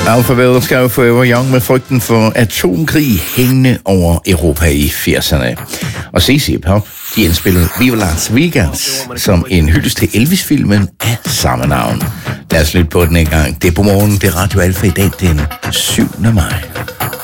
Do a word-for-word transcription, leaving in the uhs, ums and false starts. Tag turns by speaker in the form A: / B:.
A: Alphaville skrev Forever Young med frygten for atomkrig hængende over Europa i firserne. Og C C Pop, de indspillede Viva Las Vegas som en hyldest til Elvis-filmen af samme navn. Lad os lytte på den en gang. Det er på morgen, det er Radio Alfa i dag den syvende maj.